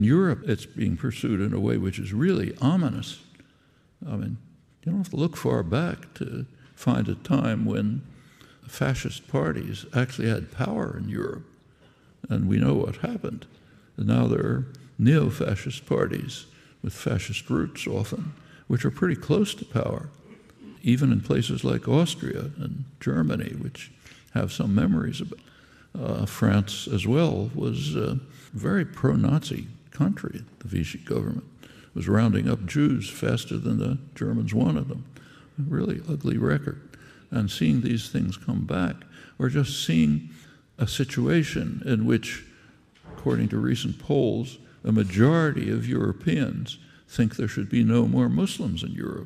In Europe, it's being pursued in a way which is really ominous. I mean, you don't have to look far back to find a time when fascist parties actually had power in Europe. And we know what happened. And now there are neo-fascist parties with fascist roots often, which are pretty close to power, even in places like Austria and Germany, which have some memories of it. France as well was a very pro-Nazi country. The Vichy government was rounding up Jews faster than the Germans wanted them. A really ugly record. And seeing these things come back, or just seeing a situation in which, according to recent polls, a majority of Europeans think there should be no more Muslims in Europe.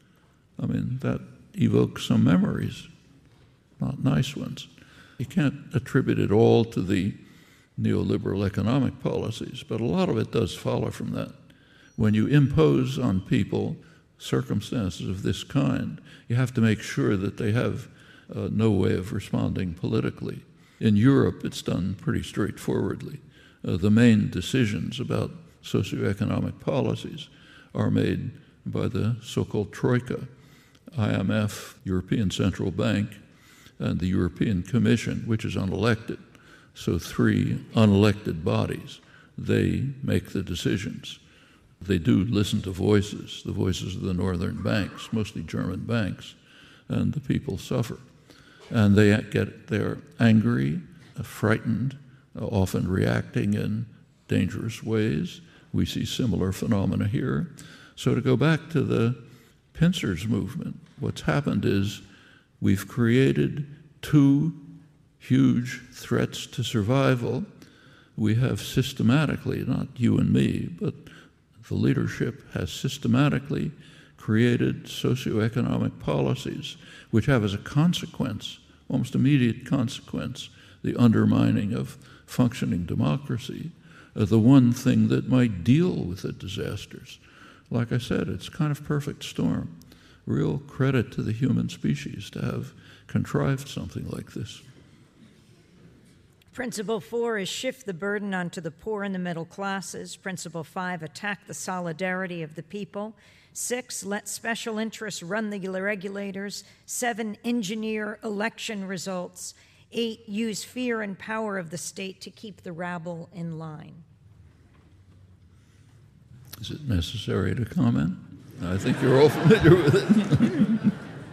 I mean, that evokes some memories, not nice ones. You can't attribute it all to the neoliberal economic policies, but a lot of it does follow from that. When you impose on people circumstances of this kind, you have to make sure that they have no way of responding politically. In Europe, it's done pretty straightforwardly. The main decisions about socioeconomic policies are made by the so-called Troika, IMF, European Central Bank, and the European Commission, which is unelected. So 3 unelected bodies, they make the decisions. They do listen to voices, the voices of the northern banks, mostly German banks, and the people suffer. And they're angry, frightened, often reacting in dangerous ways. We see similar phenomena here. So to go back to the pincers movement, what's happened is we've created 2 huge threats to survival. We have systematically, not you and me, but the leadership has systematically created socioeconomic policies which have as a consequence, almost immediate consequence, the undermining of functioning democracy, the one thing that might deal with the disasters. Like I said, it's kind of perfect storm. Real credit to the human species to have contrived something like this. Principle 4 is shift the burden onto the poor and the middle classes. Principle 5, attack the solidarity of the people. 6, let special interests run the regulators. 7, engineer election results. 8, use fear and power of the state to keep the rabble in line. Is it necessary to comment? I think you're all familiar with it.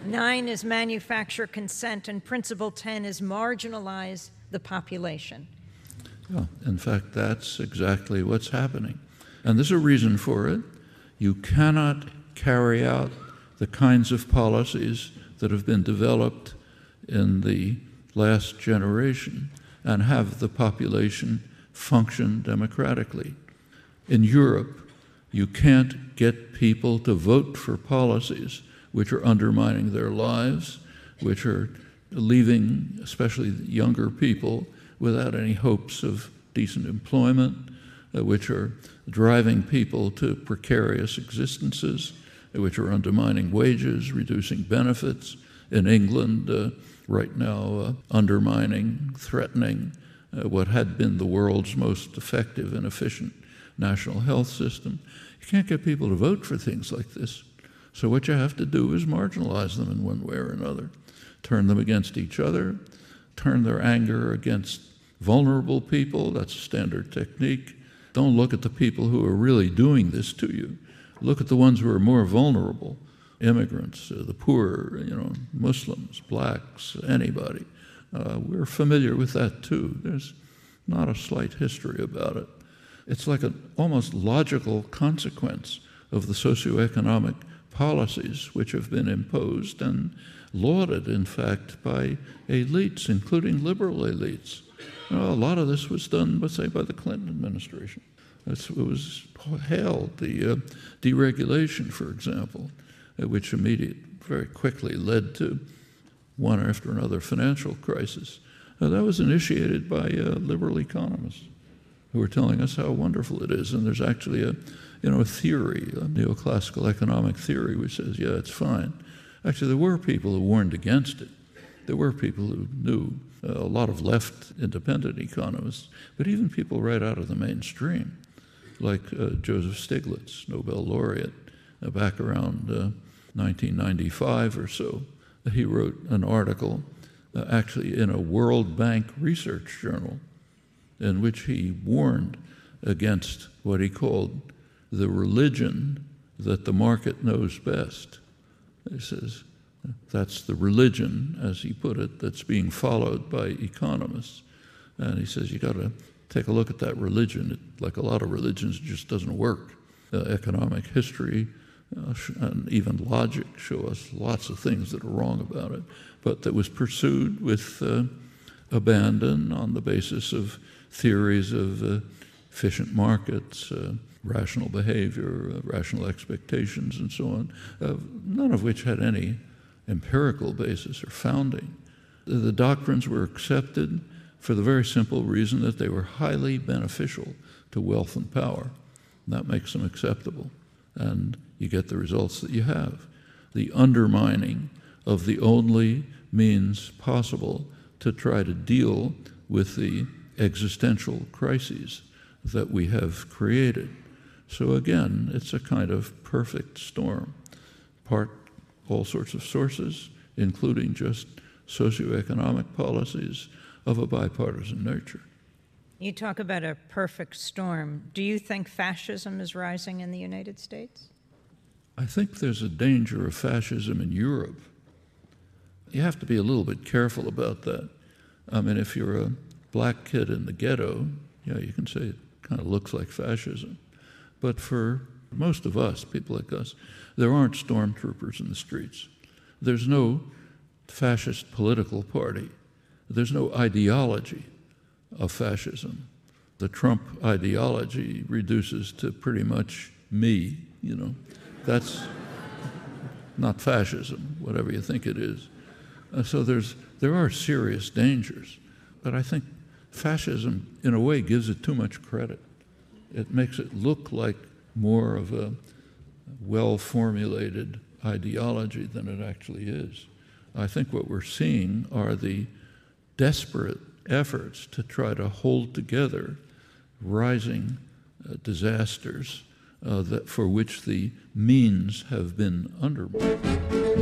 9 is manufacture consent, and principle 10 is marginalize the population. Well, in fact, that's exactly what's happening. And there's a reason for it. You cannot carry out the kinds of policies that have been developed in the last generation and have the population function democratically. In Europe, you can't get people to vote for policies which are undermining their lives, which are leaving especially younger people without any hopes of decent employment, which are driving people to precarious existences, which are undermining wages, reducing benefits. In England, right now, undermining, threatening what had been the world's most effective and efficient national health system. You can't get people to vote for things like this. So what you have to do is marginalize them in one way or another. Turn them against each other, turn their anger against vulnerable people. That's a standard technique. Don't look at the people who are really doing this to you. Look at the ones who are more vulnerable. Immigrants, the poor, Muslims, blacks, anybody. We're familiar with that too. There's not a slight history about it. It's like an almost logical consequence of the socioeconomic policies which have been imposed and lauded, in fact, by elites, including liberal elites. A lot of this was done, let's say, by the Clinton administration. It was hailed, the deregulation, for example, which very quickly led to one after another financial crisis. That was initiated by liberal economists who were telling us how wonderful it is. And there's actually a theory, a neoclassical economic theory, which says, yeah, it's fine. Actually, there were people who warned against it. There were people who knew, a lot of left independent economists, but even people right out of the mainstream like Joseph Stiglitz, Nobel laureate, back around 1995 or so. He wrote an article actually in a World Bank research journal in which he warned against what he called the religion that the market knows best. He says that's the religion, as he put it, that's being followed by economists. And he says you got to take a look at that religion. Like a lot of religions, it just doesn't work. Economic history and even logic show us lots of things that are wrong about it, but that was pursued with abandon on the basis of theories of efficient markets, rational behavior, rational expectations, and so on, none of which had any empirical basis or founding. The doctrines were accepted for the very simple reason that they were highly beneficial to wealth and power. And that makes them acceptable. And you get the results that you have. The undermining of the only means possible to try to deal with the existential crises that we have created. So again, it's a kind of perfect storm. Part all sorts of sources, including just socioeconomic policies of a bipartisan nature. You talk about a perfect storm. Do you think fascism is rising in the United States? I think there's a danger of fascism in Europe. You have to be a little bit careful about that. I mean, if you're a black kid in the ghetto, yeah, you can say it kind of looks like fascism. But for most of us, people like us, there aren't stormtroopers in the streets. There's no fascist political party. There's no ideology of fascism. The Trump ideology reduces to pretty much me, you know. That's not fascism, whatever you think it is. So there are serious dangers. But I think fascism, in a way, gives it too much credit. It makes it look like more of a well-formulated ideology than it actually is. I think what we're seeing are the desperate efforts to try to hold together rising disasters that for which the means have been undermined.